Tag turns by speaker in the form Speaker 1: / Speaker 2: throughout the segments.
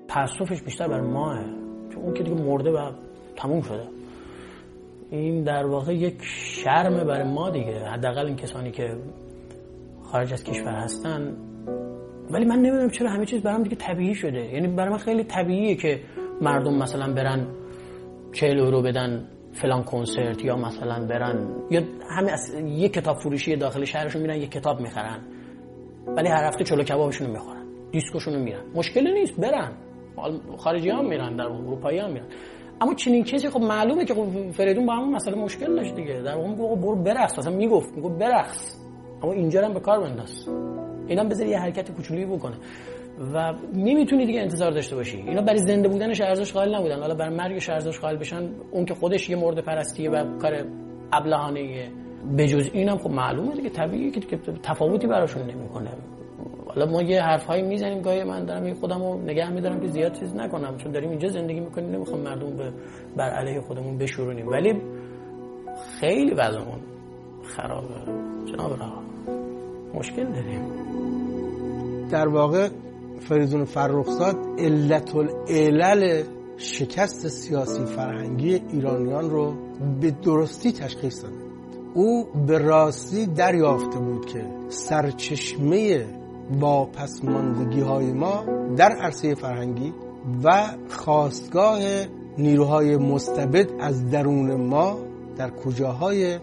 Speaker 1: تأسفش بیشتر برای ماه، چون اون که دیگه مرده و تموم شده. این در واقع یک شرمه برای ما دیگه، حداقل این کسانی که خارج از کشور هستن. ولی من نمیدونم چرا همه چیز برام دیگه طبیعی شده. یعنی برای من خیلی طبیعیه که مردم مثلا برن 40 یورو بدن فلان کنسرت، یا مثلا برن یا همه یک کتاب فروشی داخل شهرشون میرن یک کتاب میخرن، ولی هر هفته چلو کبابشون رو میخورن، دیسکوشون رو میرن. مشکلی نیست، برن. خارجی ها میرن، در اروپایی ها میرن. اما چنین چیزی خب معلومه که خب فریدون با همون مسئله مشکل داشت دیگه. در واقع میگه برو برقص، اصلا میگفت برقص، اما اینجا هم به کار بنداز، اینم بذار یه حرکت کوچولی بکنه. و نمیتونی دیگه انتظار داشته باشی اینا برای زنده بودنش ارزش قائل نبودن، حالا برای مرگش ارزش قائل بشن. اون که خودش یه مرده پرستیه و کار ابلهانه‌ایه. بجز اینم خب معلومه دیگه، طبیعیه که تفاوتی براشون نمیکنه. حالا ما یه حرفایی میزنیم گاهی، من دارم این خودمو نگه میدارم که زیاد چیز نکنم، چون داریم اینجا زندگی میکنیم، نمیخوام مردم بر علیه خودمون بشورونیم. ولی خیلی وضعمون خرابه جناب رها، مشکل داریم.
Speaker 2: در واقع فریدون فرخزاد علت العلل شکست سیاسی فرهنگی ایرانیان رو به درستی تشخیص داد. او به راستی دریافته بود که سرچشمه واپسماندگی‌های ما در عرصه فرهنگی و خاستگاه نیروهای مستبد از درون ما در کجاهای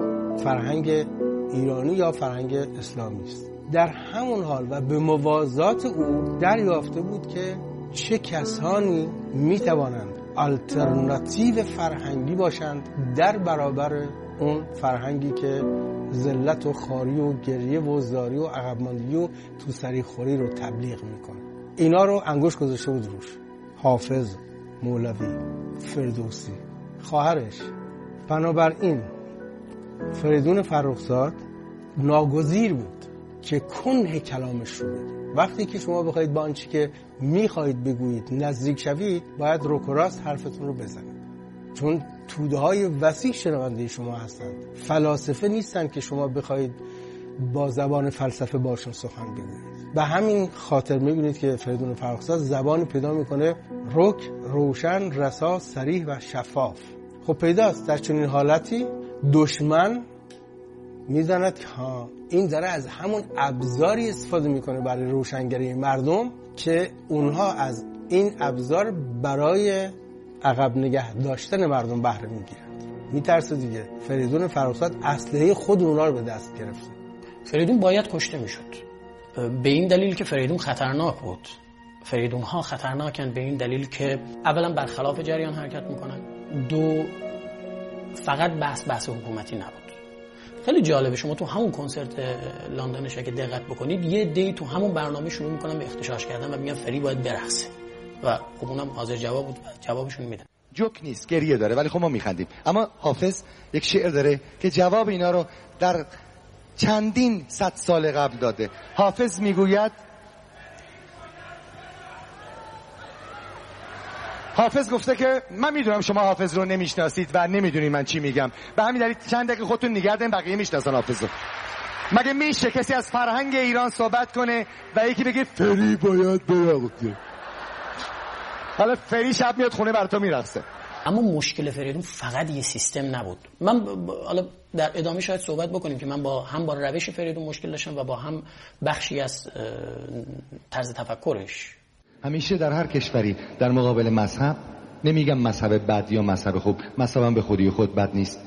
Speaker 2: فرهنگ ایرانی یا فرهنگ اسلامی است. در همون حال و به موازات او دریافته بود که چه کسانی میتوانند آلترناتیو فرهنگی باشند در برابر اون فرهنگی که ذلت و خاری و گریه و زاری و عقب ماندگی و تو سری خوری رو تبلیغ میکنه. اینا رو انگشت گذاشته بود روش. حافظ، مولوی، فردوسی، خواهرش. بنابراین فریدون فرخزاد ناگزیر بود که کنه کلامش رو بگه. وقتی که شما بخواید با آنچه که میخواید بگویید نزدیک شوید، باید روک و راست حرفتون رو بزنید، چون توده های وسیع شنونده شما هستند. فلاسفه نیستند که شما بخواید با زبان فلسفه باشون سخن بگویید. به همین خاطر میبینید که فریدون فرخزاد زبانی پیدا میکنه رک، روشن، رسا، صریح و شفاف. خب پیداست در چنین حالتی دشمن میزند که این داره از همون ابزاری استفاده میکنه برای روشنگری مردم که اونها از این ابزار برای عقب نگه داشتن مردم بهره میگیرند. میترسه دیگه. فریدون فرخزاد اسلحه خود اونها رو به دست گرفته.
Speaker 1: فریدون باید کشته میشد، به این دلیل که فریدون خطرناک بود. فریدون ها خطرناکن به این دلیل که اولا برخلاف جریان حرکت میکنن، دو فقط بحث حکومتی نبود. خیلی جالبه، شما تو همون کنسرت لندنش اگه دقت بکنید یه دی تو همون برنامه شروع میکنن به اختشاش کردن و میگن فری باید برقصه و خب اونم حاضر جواب بود، جوابشون میدن.
Speaker 3: جوک نیست، گریه داره، ولی خب ما میخندیم. اما حافظ یک شعر داره که جواب اینا رو در چندین صد سال قبل داده. حافظ میگوید، حافظ گفته که من میدونم شما حافظ رو نمیشناسید و نمیدونید من چی میگم، به همین دلیل چند دقیقه خودتون نگه دارین، بقیه میشناسن حافظ رو. مگه میشه کسی از فرهنگ ایران صحبت کنه و یکی بگه فری باید برقصه؟ حالا فری شب میاد خونه براتون میرقصه.
Speaker 1: اما مشکل فریدون فقط یه سیستم نبود. من حالا در ادامه شاید صحبت بکنیم که من هم با روش فریدون مشکل داشتم و با هم بخشی از طرز تفکرش.
Speaker 3: همیشه در هر کشوری در مقابل مذهب، نمیگم مذهب بد یا مذهب خوب، مذهبم به خودی خود بد نیست،